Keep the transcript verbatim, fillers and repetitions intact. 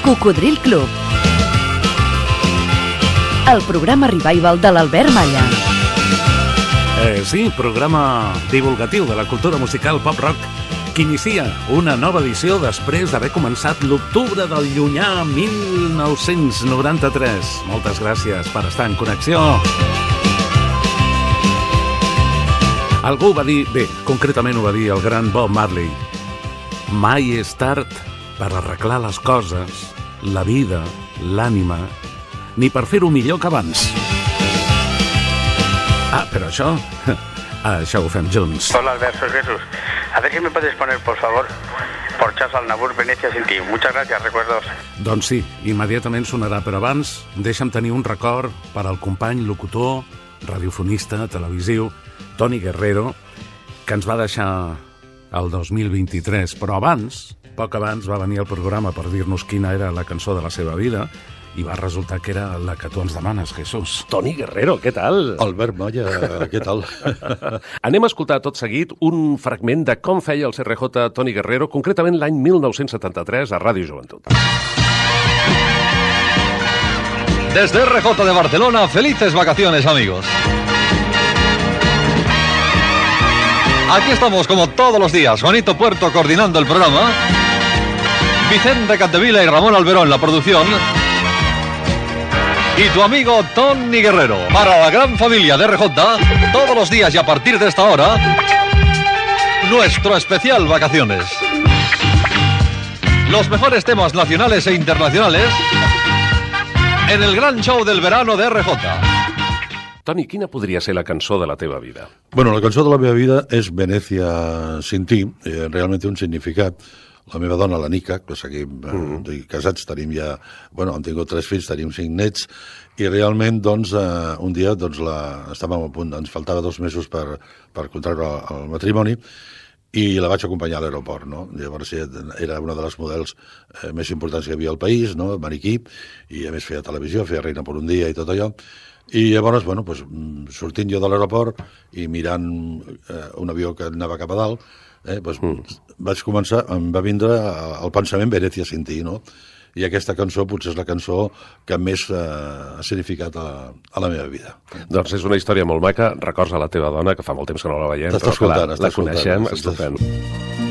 Cocodril Club. El programa revival de l'Albert Malla. Eh, sí, programa divulgatiu de la cultura musical pop-rock que inicia una nova edició després d'haver començat l'octubre del llunyà mil nou-cents noranta-tres. Moltes gràcies per estar en connexió. Algú va dir, bé, concretament ho va dir el gran Bob Marley, mai és tard per arreglar les coses, la vida, l'ànima, ni per fer-ho millor que abans. Ah, però això, això ho fem junts. Hola Albert, soy Jesús. A ver si me puedes poner, por favor, por Charles Aznavour, Venecia sin ti. Muchas gracias, recuerdos. Doncs sí, immediatament sonarà, però abans deixa'm tenir un record per al company locutor, radiofonista, televisiu, Toni Guerrero, que ens va deixar el dos mil vint-i-tres, però abans, poc abans, va venir al programa per dir-nos quina era la cançó de la seva vida, i va resultar que era la que tu ens demanes, Jesús. Toni Guerrero, què tal? Albert Malla, què tal? Anem a escoltar tot seguit un fragment de com feia el C R J Toni Guerrero, concretament l'any mil nou-cents setanta-tres a Ràdio Joventut. Desde R J de Barcelona, felices vacaciones, amigos. Aquí estamos como todos los días, Juanito Puerto coordinando el programa, Vicente Capdevila y Ramón Alberó en la producción, y tu amigo Toni Guerrero. Para la gran familia de R J, todos los días y a partir de esta hora, nuestro especial vacaciones. Los mejores temas nacionales e internacionales en el gran show del verano de R J. Toni, quina podria ser la cançó de la teva vida? Bueno, la cançó de la meva vida és Venècia sin ti, eh, realment té un significat. La meva dona, la Nica, que seguim eh, mm -hmm. casats, tenim ja... Bueno, hem tingut tres fills, tenim cinc nets, i realment, doncs, eh, un dia, doncs, la, estàvem a punt, ens faltava dos mesos per, per contraure el matrimoni, i la vaig acompanyar a l'aeroport, no? Llavors era una de les models eh, més importants que hi havia al país, no? Maniquí, i a més feia televisió, feia Reina per un dia i tot allò. I llavors, bueno, pues, sortint jo de l'aeroport i mirant eh, un avió que anava cap a dalt, eh, pues, mm. vaig començar, em va vindre el pensament Venècia sin ti, no? I aquesta cançó potser és la cançó que més eh, ha significat a, a la meva vida. Doncs és una història molt maca, records a la teva dona, que fa molt temps que no la veiem, però clar, la coneixem, estupend.